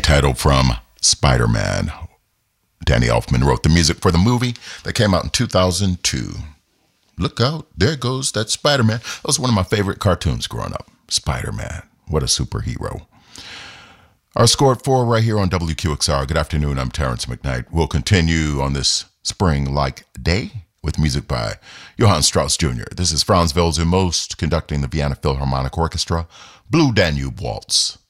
title from Spider-Man. Danny Elfman wrote the music for the movie that came out in 2002. Look out, there goes that Spider-Man. That was one of my favorite cartoons growing up. Spider-Man, what a superhero. Our score at 4 right here on WQXR. Good afternoon, I'm Terrence McKnight. We'll continue on this spring-like day with music by Johann Strauss Jr. This is Franz Wilser Most conducting the Vienna Philharmonic Orchestra, Blue Danube Waltz.